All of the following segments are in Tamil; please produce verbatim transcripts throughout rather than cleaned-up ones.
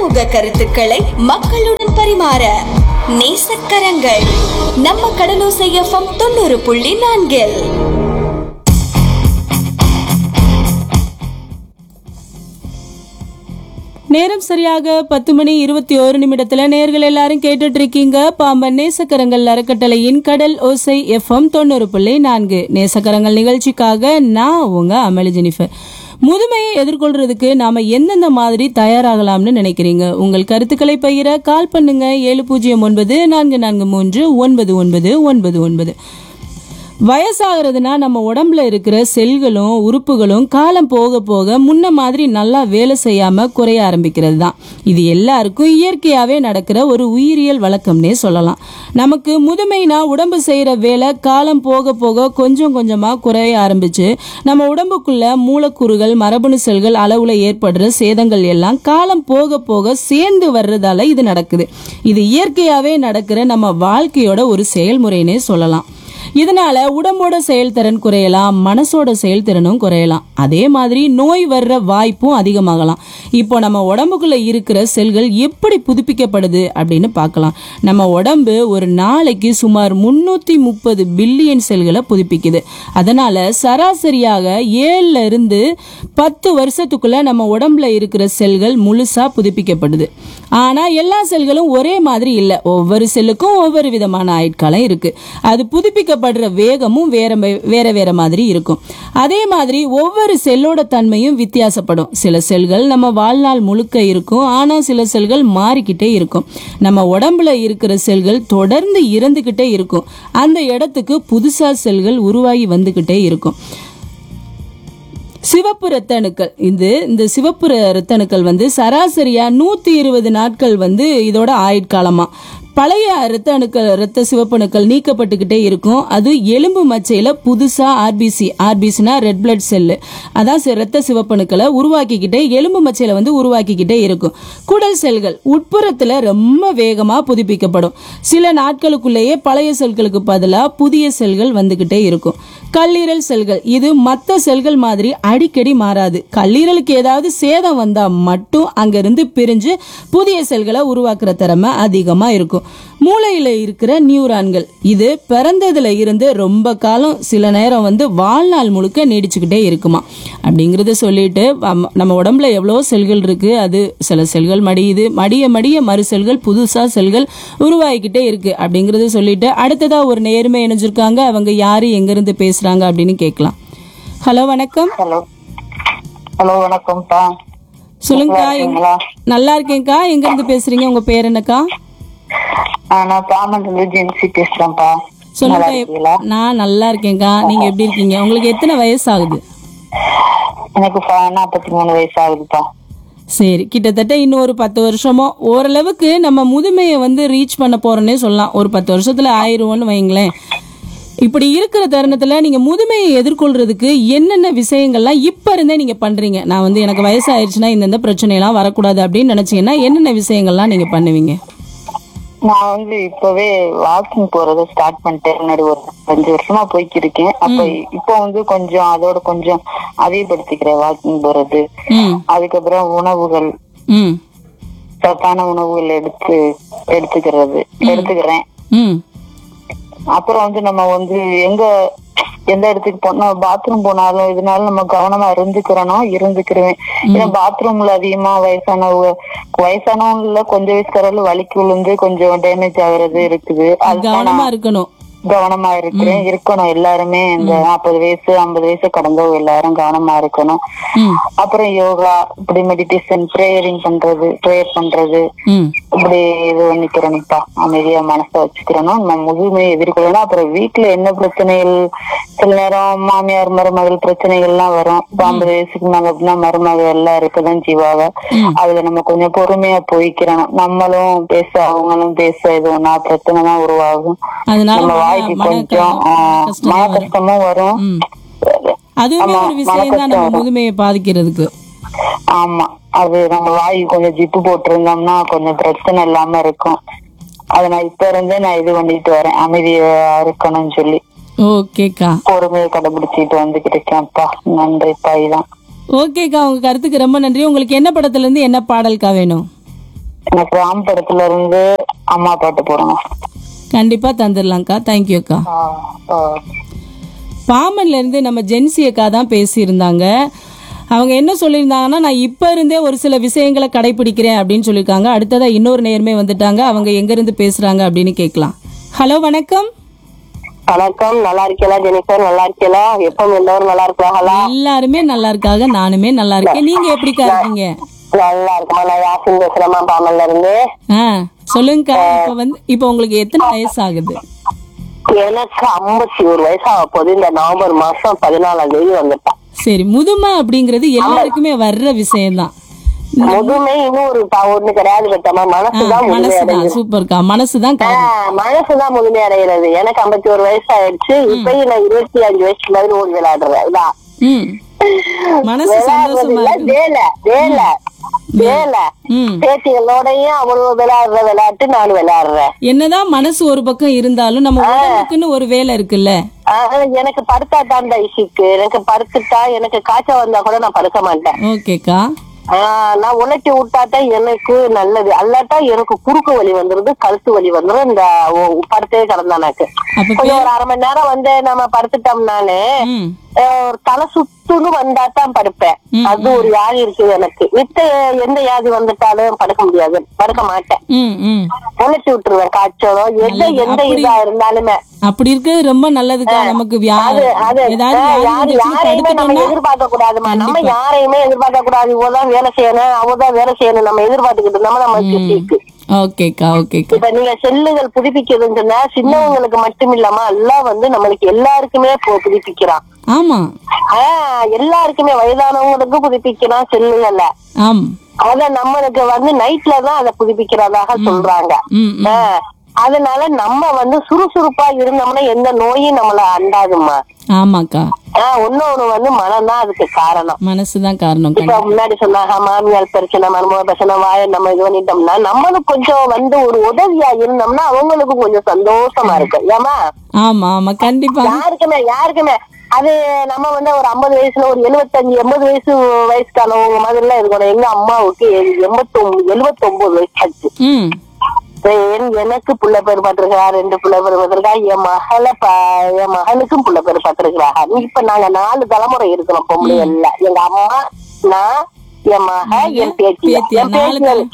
சமூக கருத்துக்களை மக்களுடன் பரிமாற நேசக்கரங்கள் நம்ம கடலோசை எஃப்எம் தொண்ணூறு புள்ளி நான்கில். நேரம் சரியாக பத்து மணி இருபத்தி ஒரு நிமிடத்துல நேர்கள் எல்லாரும் கேட்டுட்டு இருக்கீங்க பாம்பன் நேசக்கரங்கள் அறக்கட்டளையின் கடல் ஓசை எஃப்எம் தொண்ணூறு புள்ளி நான்கு. நேசக்கரங்கள் நிகழ்ச்சிக்காக நான் உங்க அமளி ஜெனிஃபர். முதுமையை எதிர்கொள்றதுக்கு நாம எந்தெந்த மாதிரி தயாராகலாம்னு நினைக்கிறீங்க? உங்கள் கருத்துக்களை பகிர கால் பண்ணுங்க ஏழு பூஜ்ஜியம் ஒன்பது நான்கு நான்கு மூன்று ஒன்பது ஒன்பது ஒன்பது ஒன்பது. வயசாகிறதுனா நம்ம உடம்புல இருக்கிற செல்களும் உறுப்புகளும் காலம் போக போக முன்ன மாதிரி நல்லா வேலை செய்யாம குறைய ஆரம்பிக்கிறது தான். இது எல்லாருக்கும் இயற்கையாவே நடக்கிற ஒரு உயிரியல் வழக்கம்னே சொல்லலாம். நமக்கு முதுமைனா உடம்பு செய்யற வேலை காலம் போக போக கொஞ்சம் கொஞ்சமா குறைய ஆரம்பிச்சு நம்ம உடம்புக்குள்ள மூலக்கூறுகள் மரபணு செல்கள் அளவுல ஏற்படுற சேதங்கள் எல்லாம் காலம் போக போக சேர்ந்து வர்றதால இது நடக்குது. இது இயற்கையாவே நடக்கிற நம்ம வாழ்க்கையோட ஒரு செயல்முறைனே சொல்லலாம். இதனால உடம்போட செயல்திறன் குறையலாம், மனசோட செயல்திறனும் குறையலாம். அதே மாதிரி நோய் வர்ற வாய்ப்பும் அதிகமாகலாம். இப்போ நம்ம உடம்புக்குள்ள இருக்கிற செல்கள் எப்படி புதுப்பிக்கப்படுது அப்படின்னு பார்க்கலாம். நம்ம உடம்பு ஒரு நாளைக்கு சுமார் முன்னூத்தி முப்பது பில்லியன் செல்களை புதுப்பிக்குது. அதனால சராசரியாக ஏழுல இருந்து பத்து வருஷத்துக்குள்ள நம்ம உடம்புல இருக்கிற செல்கள் முழுசா புதுப்பிக்கப்படுது. ஆனா எல்லா செல்களும் ஒரே மாதிரி இல்லை. ஒவ்வொரு செல்லுக்கும் ஒவ்வொரு விதமான ஆயுட்காலம் இருக்கு. அது புதுப்பிக்க படுற வேகமும் வேற வேற வேற மாதிரி இருக்கும். அதே மாதிரி ஒவ்வொரு செல்லோட தன்மையும் வித்தியாசப்படும். சில செல்கள் நம்ம வாழ்நாள் முழுக்க இருக்கும், ஆனா சில செல்கள் மாறிக்கிட்டே இருக்கும். நம்ம உடம்புல இருக்கிற செல்கள் தொடர்ந்து இறந்துகிட்டே இருக்கும். அந்த இடத்துக்கு புதுசா செல்கள் உருவாகி வந்துகிட்டே இருக்கும். சிவப்பு இரத்த அணுக்கள், இது இந்த சிவப்பு இரத்த அணுக்கள் வந்து சராசரியா நூத்தி இருபது நாட்கள் வந்து இதோட ஆயுட்காலமா. பழைய இரத்த அணுக்கள் இரத்த சிவப்பணுக்கள் நீக்கப்பட்டுக்கிட்டே இருக்கும். அது எலும்பு மச்சையில புதுசா ஆர்பிசி ஆர்பிசினா ரெட் பிளட் செல்லு, அதான் இரத்த சிவப்பணுக்களை உருவாக்கிக்கிட்டே எலும்பு மச்சையில வந்து உருவாக்கிக்கிட்டே இருக்கும். குடல் செல்கள் உட்புறத்துல ரொம்ப வேகமா புதுப்பிக்கப்படும். சில நாட்களுக்குள்ளேயே பழைய செல்களுக்கு பதிலா புதிய செல்கள் வந்துகிட்டே இருக்கும். கல்லீரல் செல்கள், இது மற்ற செல்கள் மாதிரி அடிக்கடி மாறாது. கல்லீரலுக்கு ஏதாவது சேதம் வந்தா மட்டும் அங்கிருந்து பிரிஞ்சு புதிய செல்களை உருவாக்குற திறமை அதிகமா இருக்கும். மூளையில இருக்கிற நியூரான்கள், இது பிறந்ததுல இருந்து ரொம்ப காலம் சில நேரம் வந்து வாழ்நாள் முழுக்க நீடிச்சுக்கிட்டே இருக்குமா. அப்படிங்கறத சொல்லிட்டு நம்ம உடம்புல எவ்வளவோ செல்கள் இருக்கு. அது சில செல்கள் மடியுது, மடிய மடிய மறு செல்கள் புதுசா செல்கள் உருவாகிக்கிட்டே இருக்கு அப்படிங்கறத சொல்லிட்டு அடுத்ததா ஒரு நேர்மை இணைஞ்சிருக்காங்க. அவங்க யாரு எங்க இருந்து பேசுறாங்க அப்படின்னு கேட்கலாம். ஹலோ வணக்கம். ஹலோ ஹலோ வணக்கம்ப்பா. சொல்லுங்கக்கா. நல்லா இருக்கேன்க்கா. எங்க இருந்து பேசுறீங்க? உங்க பேர் என்னக்கா? நான் பாமன்ல ஜென்சி பேசுறேன்ப்பா. சொல்லுங்க. நான் நல்லா இருக்கேன்க்கா. நீங்க எப்படி இருக்கீங்க? உங்களுக்கு எத்தனை வயசு ஆகுது? எனக்கு நாற்பத்தி மூணு வயசு ஆகுதுப்பா. சரி, கிட்டத்தட்ட இன்னும் ஒரு பத்து வருஷமோ ஓரளவுக்கு நம்ம முதுமையை வந்து ரீச் பண்ண போறோன்னே சொல்லலாம். ஒரு பத்து வருஷத்துல ஆயிடுவோம்னு வைங்களேன். இப்படி இருக்கிற தருணத்துல நீங்க முதுமையை எதிர்கொள்றதுக்கு என்னென்ன விஷயங்கள்லாம் இப்ப இருந்தே நீங்க பண்றீங்க? நான் வந்து எனக்கு வயசு ஆயிடுச்சுன்னா இந்த பிரச்சனை எல்லாம் வரக்கூடாது அப்படின்னு நினைச்சீங்கன்னா என்னென்ன விஷயங்கள்லாம் நீங்க பண்ணுவீங்க? நான் வந்து இப்பவே வாக்கிங் போறத ஸ்டார்ட் பண்ணிட்டேன். முன்னாடி ஒரு அஞ்சு வருஷமா போய்க்கு இருக்கேன். அப்ப இப்போ வந்து கொஞ்சம் அதோட கொஞ்சம் அதிகப்படுத்திக்கிறேன் வாக்கிங் போறது. அதுக்கப்புறம் உணவுகள், சத்தான உணவுகள் எடுத்து எடுத்துக்கிறது எடுத்துக்கிறேன். அப்புறம் வந்து நம்ம வந்து எங்க எந்த இடத்துக்கு போனோம், பாத்ரூம் போனாலும் இதனால நம்ம கவனமா இருந்துக்கிறணும் இருந்துக்கிறேன். ஏன்னா பாத்ரூம்ல அதிகமா வயசானவங்க வயசானவங்கள கொஞ்சம் வயசுக்காரர்கள் வலிக்கு விழுந்து கொஞ்சம் டேமேஜ் ஆகுறது இருக்குது. அது கவனமா இருக்கணும். கவனமா இருக்கிறேன் இருக்கணும். எல்லாருமே இந்த நாற்பது வயசு ஐம்பது வயசு கடந்தவங்க எல்லாரும் கவனமா இருக்கணும். அப்புறம் யோகா, இப்படி மெடிடேஷன், பிரேயரிங் பண்றது, பிரேயர் பண்றது, இப்படி இது பண்ணிக்கிறோம்ப்பா. அமைதியா மனசை வச்சுக்கிறணும். நம்ம முதுமையை எதிர்கொள்ளணும். அப்புறம் வீட்டுல என்ன பிரச்சனைகள், சில நேரம் மாமியார் மருமகள் பிரச்சனைகள் எல்லாம் வரும். இப்ப ஐம்பது வயசுக்கு மேல அப்படின்னா மருமகள் எல்லாம் இருக்கதான் செய்வாங்க. அதுல நம்ம கொஞ்சம் பொறுமையா போய்க்கிறணும். நம்மளும் பேச அவங்களும் பேச இது ஒன்னா பிரச்சனை தான் உருவாகும். நம்ம வாய்க்கு கொஞ்சம் மன கஷ்டமும் வரும். அதுவுமே ஒரு விஷயம் தான் நம்ம முதுமையை பாதிக்கிறதுக்கு. ஆமா, அது நம்ம வாய் கொஞ்சம் ஜிப்பு போட்டிருந்தோம்னா கொஞ்சம் பிரச்சனை இல்லாம இருக்கும். அத நான் இப்ப இருந்தே நான் இது பண்ணிட்டு வரேன், அமைதியா இருக்கணும்னு சொல்லி. ஓகேக்கா, பொறுமையை கடைபிடிச்சிட்டு வந்துகிட்டு இருக்கேன்ப்பா. நன்றிப்பா. இதான் ஓகேக்கா. உங்க கருத்துக்கு ரொம்ப நன்றி. உங்களுக்கு என்ன படத்துல இருந்து என்ன பாடல்கா வேணும்? எனக்கு ராம் படத்துல இருந்து அம்மா பாட்டு போடுங்க. கண்டிப்பா தந்துடலாம்க்கா. தேங்க்யூ அக்கா. ஆ, ஆ. பாமன்ல இருந்து நம்ம ஜென்சி அக்கா தான் பேசியிருந்தாங்க. அவங்க என்ன சொல்லியிருந்தாங்கன்னா, நான் இப்ப இருந்தே ஒரு சில விஷயங்களை கடைபிடிக்கிறேன் அப்படின்னு சொல்லியிருக்காங்க. அடுத்ததா இன்னொரு நேர்மை வந்துட்டாங்க. அவங்க எங்க இருந்து பேசுறாங்க அப்படின்னு கேட்கலாம். ஹலோ, வணக்கம். வணக்கம். நல்லா இருக்கீங்களா ஜெனிஃபர்? நல்லா இருக்கீங்களா? எப்ப எல்லாரும் நல்லா இருக்காங்களா? எல்லாருமே நல்லா இருக்காங்க, நானுமே நல்லா இருக்கேன். நீங்க எப்படிக்கா இருக்கீங்க? நல்லா இருக்குமா. நான் யாசின் பேசுறேமா பாமன்ல இருந்து. ஆ, சொல்லுங்கக்கா. இப்ப வந்து இப்ப உங்களுக்கு எத்தனை வயசு ஆகுது? எனக்கு ஐம்பத்தி ஒரு வயசு ஆக போகுது. இந்த நவம்பர் மாசம் பதினாலாம் தேதி வந்துட்டேன். சரி, முதுமை அப்படிங்கறது எல்லாருக்குமே வர்ற விஷயம்தான். முதுமை இன்னும் ஒரு ஒண்ணு கிடையாது. பத்தமா மனசுதான் முதுமை மனசுதான். அடைகிறது. சூப்பர்க்கா. மனசுதான் காரணம். ஆஹ் மனசுதான் முதுமை அடைகிறது. எனக்கு ஐம்பத்தி ஒரு வயசு ஆயிடுச்சு. இப்பயும் நான் இருபத்தி அஞ்சு வயசு மாதிரி ஓடி விளையாடுறேன். இதான் ம். மனசு சந்தோஷமா இருக்கு. வேலை வேலை வேலை ம். பேத்திகளோடயும் அவ்வளவு விளையாடுற விளையாட்டு நான் விளையாடுறேன். என்னதான் மனசு ஒரு பக்கம் இருந்தாலும் நம்ம உடம்புக்குன்னு ஒரு வேலை இருக்குல்ல. ஆஹ் எனக்கு படுத்தா தான் இந்த இசிக்கு. எனக்கு படுத்துட்டா எனக்கு காய்ச்சல் வந்தா கூட நான் படுக்க மாட்டேன். ஓகேக்கா. ஆஹ் நான் உழைச்சி விட்டாதான் எனக்கு நல்லது. அல்லாட்டா எனக்கு குறுக்கு வலி வந்துருது, கழுத்து வலி வந்துடும். இந்த படுத்தே கிடந்தானாக்கு கொஞ்சம் ஒரு அரை மணி நேரம் வந்து நம்ம படுத்துட்டோம்னாலே ஒரு தலை சுத்துன்னு வந்தா தான் படுப்பேன். அது ஒரு வியாதி இருக்குது எனக்கு. மித்த எந்த வியாதி வந்துட்டாலும் படுக்க முடியாது, படுக்க மாட்டேன். உழைச்சி விட்டுருவேன். காய்ச்சலோ எந்த எந்த இதா இருந்தாலுமே அப்படி இருக்கு. ரொம்ப நல்லதுக்கா. நமக்கு யாரையுமே நம்ம எதிர்பார்க்க கூடாதுமா. நம்ம யாரையுமே எதிர்பார்க்க கூடாது. இவதான் வேலை செய்யணும், அவதான் வேலை செய்யணும் நம்ம எதிர்பார்த்துக்கிட்டு இருந்தோம்னா நம்ம ஓகேக்கா. ஓகேக்கா. இப்ப நீங்க செல்லுகள் புதுப்பிக்கிறதுன்னு சொன்னா சின்னவங்களுக்கு மட்டும் இல்லாம எல்லாம் வந்து நம்மளுக்கு எல்லாருக்குமே புதுப்பிக்கிறான். ஆமா. ஆஹ் எல்லாருக்குமே வயதானவங்களுக்கு புதுப்பிக்கிறான் செல்லுகள்ல. அத நம்மளுக்கு வந்து நைட்ல தான் அதை புதுப்பிக்கிறதாக சொல்றாங்க. அதனால நம்ம வந்து சுறுசுறுப்பா இருந்தோம்னா எந்த நோயும் நம்மள அண்டாதுமா. ஆமாக்கா. ஆஹ் ஒன்னொன்னு வந்து மனம்தான் அதுக்கு காரணம். மனசுதான் காரணம். இப்ப முன்னாடி சொன்னாங்க மாமியார் பிரச்சனை, மருமக பிரச்சனை, வாய நம்ம இது பண்ணிட்டோம்னா நம்மளும் கொஞ்சம் வந்து ஒரு உதவியா இருந்தோம்னா அவங்களுக்கும் கொஞ்சம் சந்தோஷமா இருக்கு. ஏமா? ஆமா ஆமா கண்டிப்பா. யாருக்குமே யாருக்குமே அது நம்ம வந்து ஒரு ஐம்பது வயசுல ஒரு எழுபத்தஞ்சு எண்பது வயசு வயசுக்கானவங்க மாதிரி எல்லாம் இருக்கணும். எங்க அம்மாவுக்கு எண்பத்தி ஒன்பது எழுபத்தி ஒன்பது வயசு ஆச்சு. எனக்கு புள்ள பேர் பாத்துருக்கா, ரெண்டு புள்ள பேர் பாத்துருக்கா. என் மகளை என் மகனுக்கும் புள்ள பேர் பாத்துருக்கா. இப்ப நாங்க நாலு தலைமுறை இருக்கிறோம் பொம்பளை எல்லாம். எங்க அம்மா, நான், என் மக, என் பேத்தி. என் பேத்தி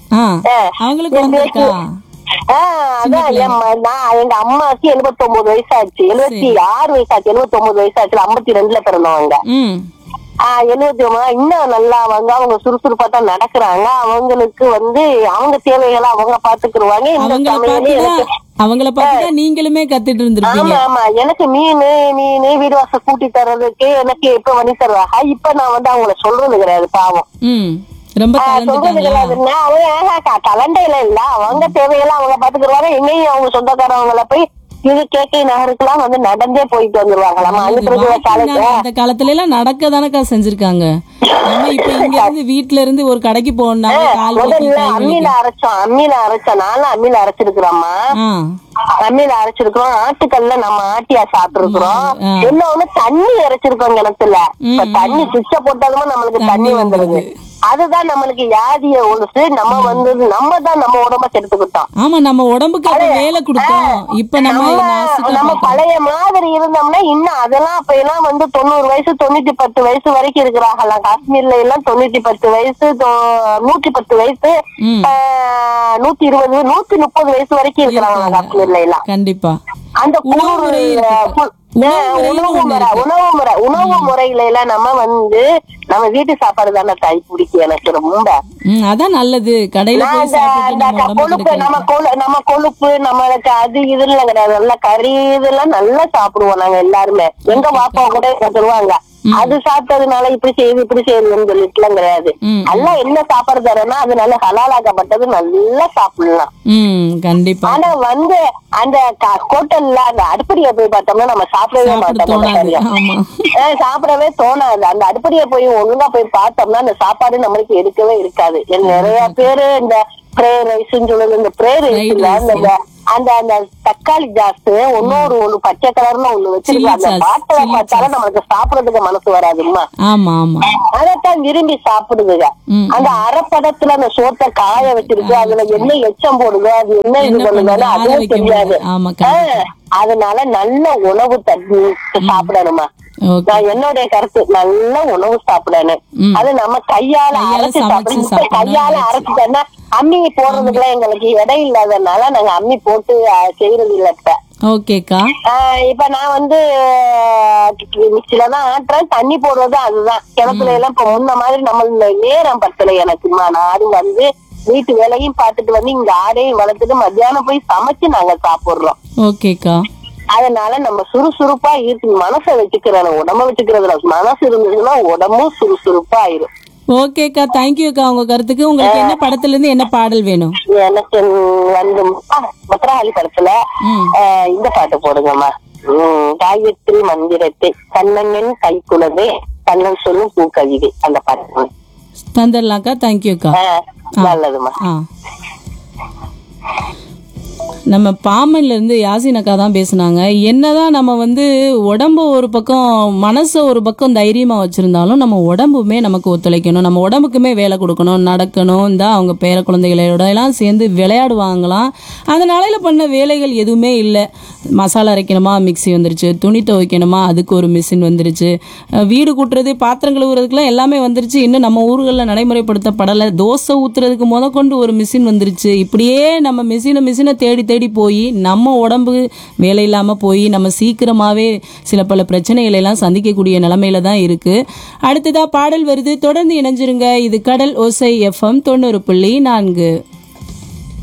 ஆஹ் அதான் எங்க அம்மாக்கு எழுபத்தி ஒன்பது வயசு ஆச்சு. எழுபத்தி ஆறு வயசு ஆச்சு. எழுபத்தி ஒன்பது வயசு ஆச்சு. ஐம்பத்தி ரெண்டுல பிறந்தவங்க. ஆஹ் எழுபத்தி ஒன்பது இன்னும் நல்லா அவங்க அவங்க சுறுசுறுப்பா தான் நடக்கிறாங்க. அவங்களுக்கு வந்து அவங்க தேவைகளை அவங்க பாத்துக்கிடுவாங்க. இந்த சமையல் அவங்கள பார்த்து நீங்களுமே கத்துட்டு இருந்திருக்கீங்க. ஆமா ஆமா. எனக்கு மீன் மீன் வீடு வாசல் கூட்டி தர்றதுக்கு எனக்கு எப்ப பண்ணி தருவாங்க. இப்ப நான் வந்து அவங்கள சொல்றது கிடையாது. பாவம் ரொம்ப சொல்றது கிடையாதுன்னா அவங்க கலண்டையில இல்ல. அவங்க தேவையெல்லாம் அவங்க பாத்துக்கிடுவாங்க. எங்கேயும் அவங்க சொந்தக்காரவங்களை போய் இது கேக்கை நகருக்குலாம் வந்து நடந்தே போயிட்டு வந்துருவாங்களாமா. அந்த காலத்துல எல்லாம் நடக்க தானக்கா செஞ்சிருக்காங்க. இப்ப இங்க இருந்து வீட்டுல இருந்து ஒரு கடைக்கு போனா முதல்ல அம்மியில அரைச்சோம். அம்மியில அரைச்சோம். நானும் அம்மியில அரைச்சிருக்கிறோம்மா. அம்மியில அரைச்சிருக்கிறோம். ஆட்டுக்கல்ல நம்ம ஆட்டியா சாப்பிட்டு இருக்கிறோம். இன்னொன்னு தண்ணி இறைச்சிருக்கோம் கிணத்துல. இப்ப தண்ணி சுவிட்ச போட்டாலுமே நம்மளுக்கு தண்ணி வந்துருது. அதுதான் நம்மளுக்கு வியாதிய ஒழுசு. நம்ம வந்து நம்ம தான் நம்ம உடம்ப கெடுத்துக்கிட்டோம். ஆமா, நம்ம உடம்புக்கு வேலை கொடுத்தோம். இப்ப நம்ம நம்ம பழைய மாதிரி இருந்தோம்னா இன்னும் அதெல்லாம் அப்ப எல்லாம் வந்து தொண்ணூறு வயசு தொண்ணூத்தி பத்து வயசு வரைக்கும் இருக்கிறாங்களாம். காஷ்மீர்ல எல்லாம் தொண்ணூத்தி பத்து வயசு நூத்தி பத்து வயசு நூத்தி இருபது நூத்தி முப்பது வயசு வரைக்கும் இருக்கிறாங்களா காஷ்மீர்ல எல்லாம். கண்டிப்பா. அந்த உணவு முறை உணவு முறை உணவு முறையில எல்லாம் நம்ம வந்து நம்ம வீட்டு சாப்பாடு தானே தாய் பிடிக்கும் எனக்கு ரொம்ப. அதான் நல்லது. கடையில கொழுப்பு நம்ம நம்ம கொழுப்பு நம்மளுக்கு அது இதெல்லாம் கிடையாது. நல்லா கறி இதெல்லாம் நல்லா சாப்பிடுவோம் நாங்க எல்லாருமே. எங்க பாப்பா கூட சொல்லுவாங்க அது சாப்பிட்டதுனால இப்படி செய்யுது இப்படி செய்யுதுன்னு சொல்லிட்டு எல்லாம் கிடையாது. நல்லா என்ன சாப்பாடு தரேன்னா அது நல்லா ஹலாலாக்கப்பட்டது நல்லா சாப்பிடலாம். கண்டிப்பா. ஆனா வந்து அந்த ஹோட்டல்ல அந்த அடுப்படியை போய் பார்த்தோம்னா நம்ம சாப்பிடவே மாட்டோம். சாப்பிடவே தோணாது. அந்த அடுப்படியை போய் ஒழுங்கா போய் பார்த்தோம்னா அந்த சாப்பாடு நம்மளுக்கு எடுக்கவே இருக்காது. நிறைய பேரு இந்த பிரேயர் ரைஸ்ன்னு சொல்லுது. இந்த பிரேயர் ரைஸ்ல அந்த அந்த அந்த தக்காளி ஜாஸ்து ஒன்னொரு ஒண்ணு பச்சை கலர்ல ஒண்ணு வச்சிருக்கோம். அந்த பாட்டை பார்த்தாலும் நம்மளுக்கு சாப்பிடறதுக்கு மனசு வராதுமா. ஆமா ஆமா, அதைத்தான் விரும்பி சாப்பிடுதுங்க. அந்த அரைப்பதத்துல அந்த சோத்தை காய வச்சிருக்கு, அதுல என்ன எச்சம் போடுது, அது என்ன இது பண்ணுது அதுவும் தெரியாது. அதனால நல்ல உணவு தண்ணி சாப்பிடணுமா. நான் என்னுடைய கருத்து, நல்ல உணவு சாப்பிடணும். அது நம்ம கையால அரைச்சு சாப்பிடணும். கையால அரைச்சுட்டா அம்மி போடுறதுக்குலாம் எங்களுக்கு இடம் இல்லாதனால நாங்க அம்மி போட்டு செய்யறது இல்ல. இப்ப ஓகேக்கா, இப்ப நான் வந்து மிக்சிலதான் ஆட்டுறேன். தண்ணி போடுறது அதுதான். கிணத்துல எல்லாம் இப்ப முன்ன மாதிரி நம்ம நேரம் பத்தல எனக்குமா. நானும் வந்து வீட்டு வேலையும் பார்த்துட்டு வந்து இங்க ஆடையும் வளர்த்துட்டு மத்தியானம் போய் சமைச்சு நாங்க சாப்பிடுறோம். ஓகேக்கா, அதனால நம்ம சுறுசுறுப்பா இருக்கு. மனசை வச்சுக்கிறோம், உடம்ப வச்சுக்கிறதுல மனசு இருந்ததுன்னா உடம்பும் சுறுசுறுப்பா ஆயிரும். ஓகேக்கா, தேங்க்யூக்கா உங்க கருத்துக்கு. உங்களுக்கு என்ன படத்துல இருந்து என்ன பாடல் வேணும்? எனக்கு வந்து பத்ரகாளி படத்துல இந்த பாட்டு போடுங்கம்மா. உம் காயத்ரி மந்திரத்தை கண்ணன் கைக்குலவே கண்ணன் சொல்லும் பூக்கவிதை, அந்த பாட்டு தந்துடலாம்க்கா. தேங்க்யூக்கா. நல்லதுமா. நம்ம பாம்பன்ல இருந்து யாசின் அக்கா தான் பேசுனாங்க. என்னதான் நம்ம வந்து உடம்பு ஒரு பக்கம் மனசை ஒரு பக்கம் தைரியமா வச்சிருந்தாலும் நம்ம உடம்புமே நமக்கு ஒத்துழைக்கணும், நம்ம உடம்புக்குமே வேலை கொடுக்கணும், நடக்கணும். இந்த அவங்க பேர குழந்தைகளோட எல்லாம் சேர்ந்து விளையாடுவாங்களாம். அந்த நாளையில பண்ண வேலைகள் எதுவுமே இல்லை. மசாலா அரைக்கணுமா, மிக்சி வந்துருச்சு. துணி துவைக்கணுமா, அதுக்கு ஒரு மிஷின் வந்துருச்சு. வீடு கூட்டுறது, பாத்திரம் கழுவுறதுக்குலாம் எல்லாமே வந்துருச்சு. இன்னும் நம்ம ஊர்களில் நடைமுறைப்படுத்தப்படலை. தோசை ஊத்துறதுக்கு முத கொண்டு ஒரு மிஷின் வந்துருச்சு. இப்படியே நம்ம மிஷினை மிஷினை தேடி தேடி போய் நம்ம உடம்பு வேலை இல்லாம போய் நம்ம சீக்கிரமாவே சில பல பிரச்சனைகளை எல்லாம் சந்திக்கக்கூடிய நிலைமையில தான் இருக்கு. அடுத்ததா பாடல் வருது, தொடர்ந்து இணைஞ்சிருங்க. இது கடல் ஓசை எஃப்எம் தொண்ணூறு புள்ளி நான்கு.